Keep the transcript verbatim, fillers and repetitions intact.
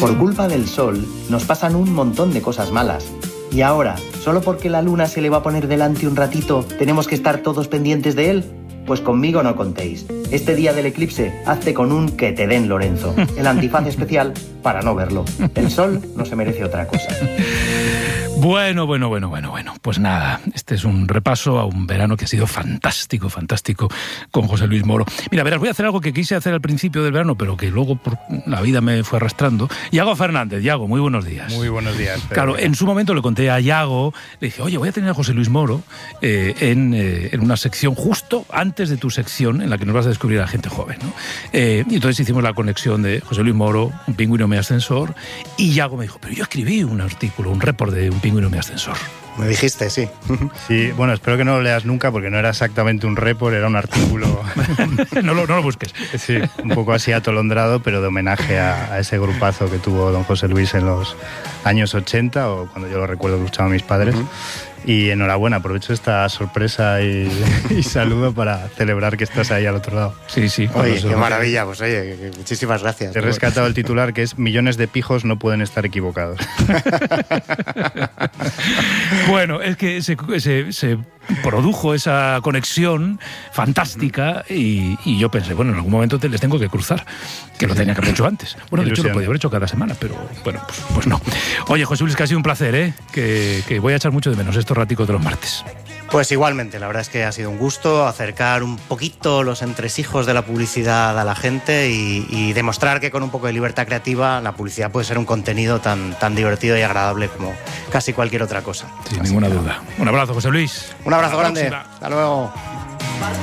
Por culpa del sol nos pasan un montón de cosas malas. Y ahora, solo porque la luna se le va a poner delante un ratito, ¿tenemos que estar todos pendientes de él? Pues conmigo no contéis. Este día del eclipse, hazte con un que te den Lorenzo. El antifaz especial para no verlo. El sol no se merece otra cosa. Bueno, bueno, bueno, bueno, bueno. Pues nada, este es un repaso a un verano que ha sido fantástico, fantástico con José Luis Moro. Mira, verás, voy a hacer algo que quise hacer al principio del verano, pero que luego por la vida me fue arrastrando. Yago Fernández. Yago, muy buenos días. Muy buenos días. Pedro. Claro, en su momento le conté a Yago, le dije, oye, voy a tener a José Luis Moro eh, en, eh, en una sección justo antes de tu sección en la que nos vas a descubrir a gente joven, ¿no? Eh, y entonces hicimos la conexión de José Luis Moro, un pingüino me ascensor, y Yago me dijo, pero yo escribí un artículo, un report de un pingüino me ascensor. Me dijiste, sí. Sí, bueno, espero que no lo leas nunca porque no era exactamente un report, era un artículo... no, lo, no lo busques. Sí, un poco así atolondrado, pero de homenaje a, a ese grupazo que tuvo don José Luis en los años ochenta, o cuando yo lo recuerdo que escuchaban mis padres. Uh-huh. Y enhorabuena, aprovecho esta sorpresa y, y saludo para celebrar que estás ahí al otro lado. Sí, sí. Oye, qué maravilla, pues oye, muchísimas gracias. He rescatado el titular que es millones de pijos no pueden estar equivocados. Bueno, es que se, se, se produjo esa conexión fantástica y, y yo pensé, bueno, en algún momento te les tengo que cruzar, que lo tenía que haber hecho antes. Bueno, de hecho lo podía haber hecho cada semana, pero bueno, pues, pues no. Oye, José Luis, que ha sido un placer, ¿eh? Que, que voy a echar mucho de menos estos raticos de los martes. Pues igualmente, la verdad es que ha sido un gusto acercar un poquito los entresijos de la publicidad a la gente y, y demostrar que con un poco de libertad creativa la publicidad puede ser un contenido tan, tan divertido y agradable como casi cualquier otra cosa. Sin ninguna duda. Un abrazo, José Luis. Un abrazo grande. Hasta luego.